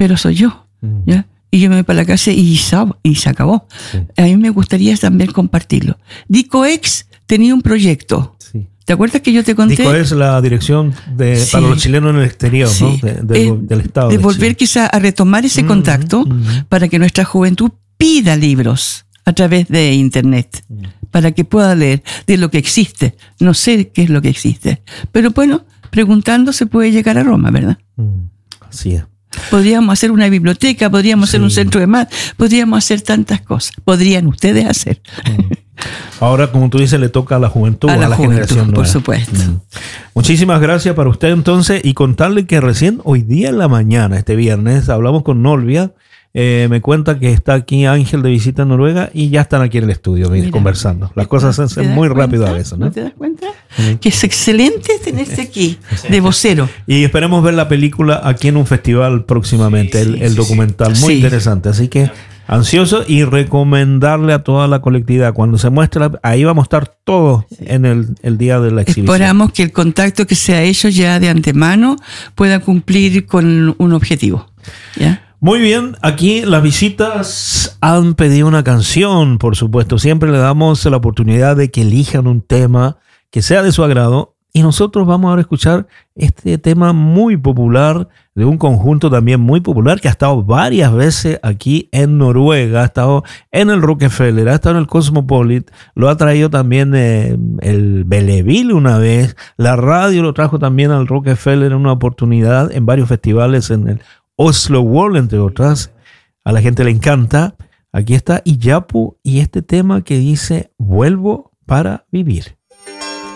pero soy yo, ¿ya? Y yo me voy para la casa y se acabó. Sí. A mí me gustaría también compartirlo. DICOEX tenía un proyecto. Sí. ¿Te acuerdas que yo te conté? DICOEX es la dirección para los chilenos en el exterior, sí. ¿no? Del Estado. De volver quizá a retomar ese contacto para que nuestra juventud pida libros a través de Internet, para que pueda leer de lo que existe. No sé qué es lo que existe, pero bueno, preguntando se puede llegar a Roma, ¿verdad? Así es. Podríamos hacer una biblioteca, podríamos hacer un centro de mar, podríamos hacer tantas cosas. Podrían ustedes hacer. Ahora, como tú dices, le toca a la juventud, a la generación nueva. Por supuesto. Muchísimas gracias para usted entonces, y contarle que recién hoy día en la mañana, este viernes, hablamos con Nolvia. Me cuenta que está aquí Ángel de visita en Noruega y ya están aquí en el estudio conversando. Las cosas se hacen muy rápido a veces, ¿no? ¿No te das cuenta? Que es excelente tenerte aquí, de vocero. Y esperemos ver la película aquí en un festival próximamente, el documental, muy interesante. Así que ansioso, y recomendarle a toda la colectividad, cuando se muestre, ahí vamos a estar todos en el día de la exhibición. Esperamos que el contacto que se ha hecho ya de antemano pueda cumplir con un objetivo, ¿ya? Muy bien, aquí las visitas han pedido una canción, por supuesto. Siempre le damos la oportunidad de que elijan un tema que sea de su agrado, y nosotros vamos ahora a escuchar este tema muy popular de un conjunto también muy popular que ha estado varias veces aquí en Noruega, ha estado en el Rockefeller, ha estado en el Cosmopolit, lo ha traído también el Belleville una vez, la radio lo trajo también al Rockefeller en una oportunidad, en varios festivales, en el Oslo World, entre otras. A la gente le encanta. Aquí está Iyapu y este tema que dice Vuelvo para vivir.